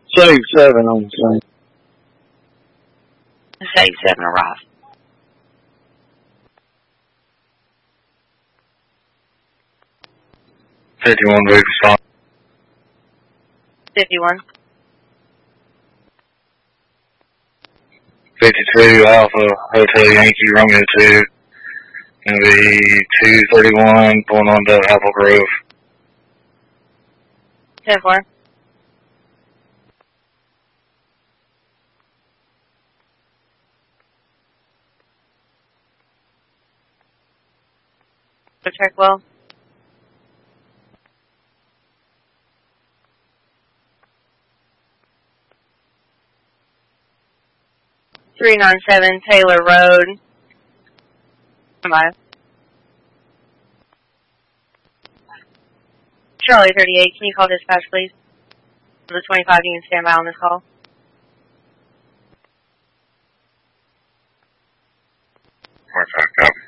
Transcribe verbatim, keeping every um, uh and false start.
Save seven on the same. Save seven arrived. fifty-one, brief response. fifty-one. fifty-two, Alpha, Hotel Yankee, Romeo two. Gonna be two thirty-one, going on to Apple Grove. ten four. Check well. three ninety-seven Taylor Road. Bye. Charlie thirty-eight, can you call dispatch, please? The twenty-five, you can stand by on this call. twenty-five, copy.